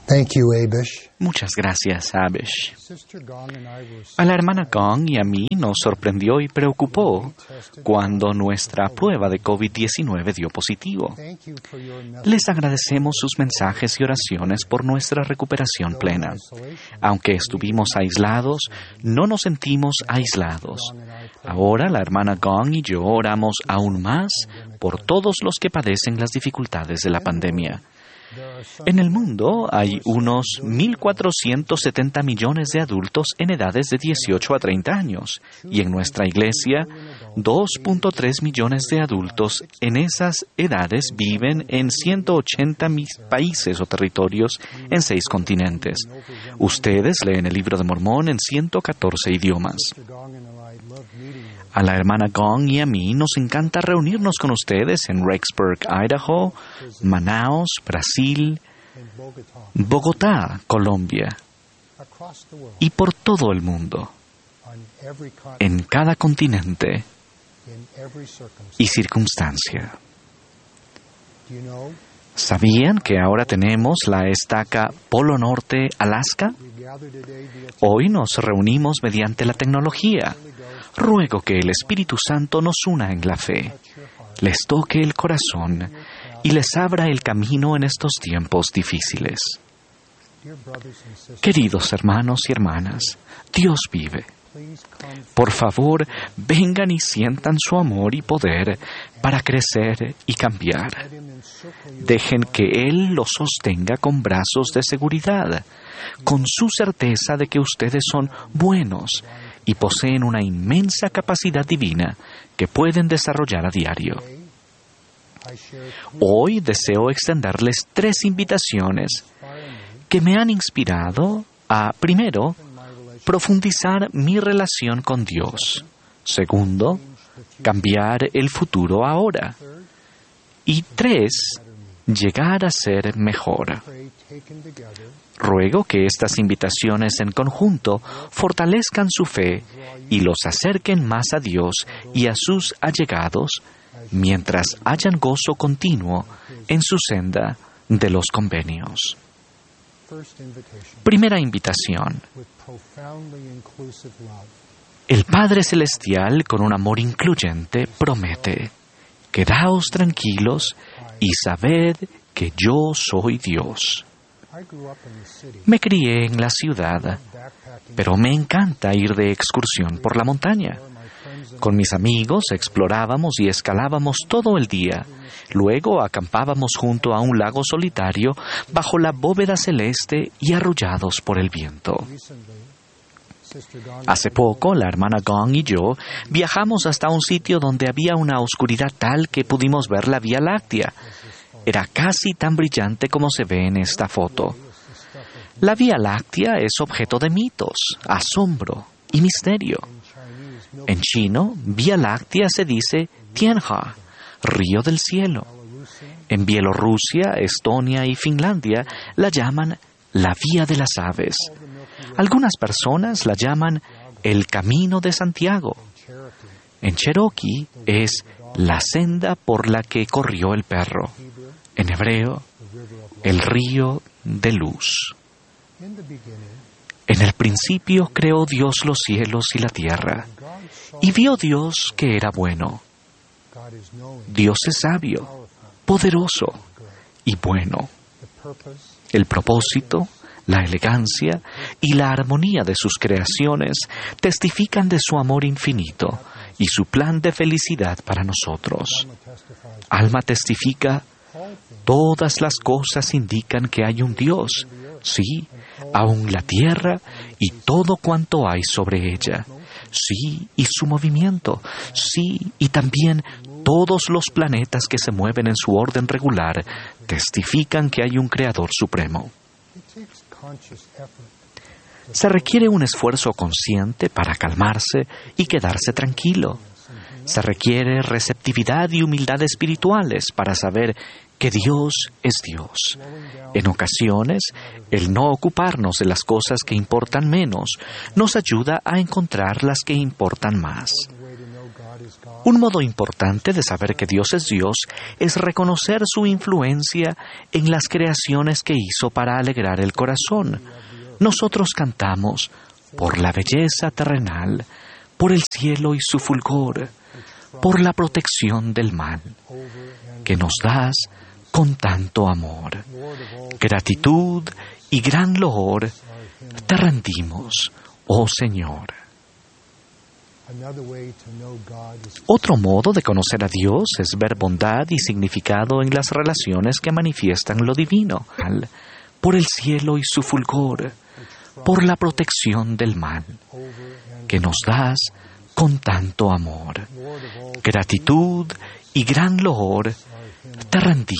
Thank you, Abish. Muchas gracias, Abish. A la hermana Gong y a mí nos sorprendió y preocupó cuando nuestra prueba de COVID-19 dio positivo. Les agradecemos sus mensajes y oraciones por nuestra recuperación plena. Aunque estuvimos aislados, no nos sentimos aislados. Ahora la hermana Gong y yo oramos aún más por todos los que padecen las dificultades de la pandemia. En el mundo hay unos 1.470 millones de adultos en edades de 18 a 30 años y en nuestra iglesia 2.3 millones de adultos en esas edades viven en 180 países o territorios en 6 continentes. Ustedes leen el Libro de Mormón en 114 idiomas. A la hermana Gong y a mí nos encanta reunirnos con ustedes en Rexburg, Idaho, Manaus, Brasil, Bogotá, Colombia, y por todo el mundo, en cada continente y circunstancia. ¿Sabían que ahora tenemos la estaca Polo Norte, Alaska? Hoy nos reunimos mediante la tecnología. Ruego que el Espíritu Santo nos una en la fe, les toque el corazón y les abra el camino en estos tiempos difíciles. Queridos hermanos y hermanas, Dios vive. Por favor, vengan y sientan su amor y poder para crecer y cambiar. Dejen que Él los sostenga con brazos de seguridad, con su certeza de que ustedes son buenos y poseen una inmensa capacidad divina que pueden desarrollar a diario. Hoy deseo extenderles 3 invitaciones que me han inspirado a, primero, profundizar mi relación con Dios. Segundo, cambiar el futuro ahora. Y 3, llegar a ser mejor. Ruego que estas invitaciones en conjunto fortalezcan su fe y los acerquen más a Dios y a sus allegados, mientras hayan gozo continuo en su senda de los convenios. Primera invitación. El Padre Celestial, con un amor incluyente, promete: quedaos tranquilos y sabed que yo soy Dios. Me crié en la ciudad, pero me encanta ir de excursión por la montaña. Con mis amigos explorábamos y escalábamos todo el día. Luego acampábamos junto a un lago solitario bajo la bóveda celeste y arrullados por el viento. Hace poco, la hermana Gong y yo viajamos hasta un sitio donde había una oscuridad tal que pudimos ver la Vía Láctea. Era casi tan brillante como se ve en esta foto. La Vía Láctea es objeto de mitos, asombro y misterio. En chino, Vía Láctea se dice Tianha, río del cielo. En Bielorrusia, Estonia y Finlandia la llaman la Vía de las Aves. Algunas personas la llaman el Camino de Santiago. En Cherokee es la senda por la que corrió el perro. En hebreo, el río de luz. En el principio creó Dios los cielos y la tierra, y vio Dios que era bueno. Dios es sabio, poderoso y bueno. El propósito, la elegancia y la armonía de sus creaciones testifican de su amor infinito y su plan de felicidad para nosotros. Alma testifica: todas las cosas indican que hay un Dios, sí, aun la tierra y todo cuanto hay sobre ella, sí, y su movimiento, sí, y también todos los planetas que se mueven en su orden regular testifican que hay un Creador supremo. Se requiere un esfuerzo consciente para calmarse y quedarse tranquilo. Se requiere receptividad y humildad espirituales para saber que Dios es Dios. En ocasiones, el no ocuparnos de las cosas que importan menos nos ayuda a encontrar las que importan más. Un modo importante de saber que Dios es reconocer su influencia en las creaciones que hizo para alegrar el corazón. Nosotros cantamos por la belleza terrenal, por el cielo y su fulgor, por la protección del mal, que nos das con tanto amor. Gratitud y gran loor te rendimos, oh Señor. Otro modo de conocer a Dios es ver bondad y significado en las relaciones que manifiestan lo divino, por el cielo y su fulgor, por la protección del mal, que nos das con tanto amor. Gratitud y gran loor te rendimos.